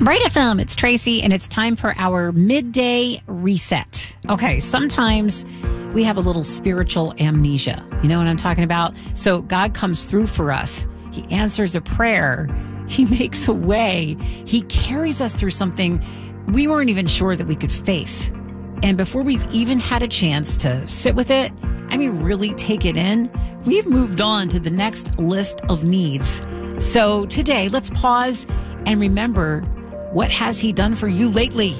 Bright FM, it's Tracy, and it's time for our midday reset. Okay, sometimes we have a little spiritual amnesia. You know what I'm talking about? So God comes through for us. He answers a prayer. He makes a way. He carries us through something we weren't even sure that we could face. And before we've even had a chance to sit with it, really take it in, we've moved on to the next list of needs. So today, let's pause and remember, what has he done for you lately?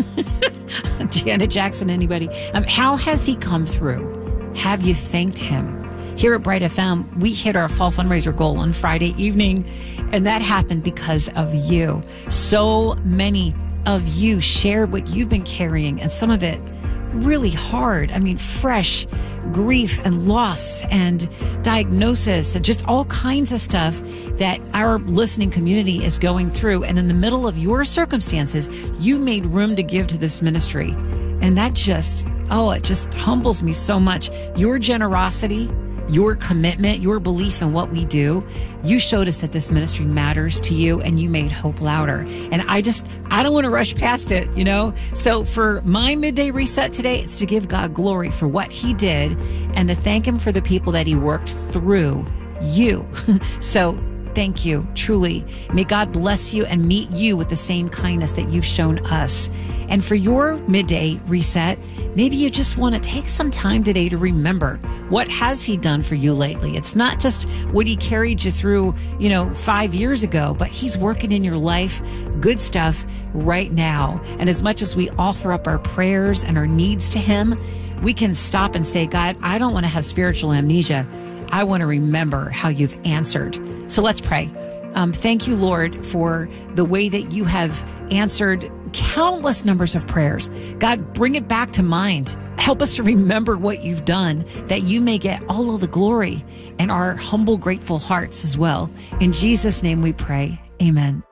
Janet Jackson, anybody? How has he come through? Have you thanked him? Here at Bright FM, we hit our fall fundraiser goal on Friday evening, and that happened because of you. So many of you shared what you've been carrying, and some of it really hard. Fresh grief and loss and diagnosis and just all kinds of stuff that our listening community is going through. And in the middle of your circumstances, you made room to give to this ministry. And that it just humbles me so much. Your generosity, your commitment, your belief in what we do, you showed us that this ministry matters to you, and you made hope louder. And I don't want to rush past it, So for my midday reset today, it's to give God glory for what he did and to thank him for the people that he worked through you. So thank you, truly. May God bless you and meet you with the same kindness that you've shown us. And for your midday reset, maybe you just want to take some time today to remember, what has he done for you lately? It's not just what he carried you through, 5 years ago, but he's working in your life, good stuff right now. And as much as we offer up our prayers and our needs to him, we can stop and say, God, I don't want to have spiritual amnesia. I want to remember how you've answered. So let's pray. Thank you, Lord, for the way that you have answered countless numbers of prayers. God, bring it back to mind. Help us to remember what you've done, that you may get all of the glory and our humble, grateful hearts as well. In Jesus' name we pray. Amen.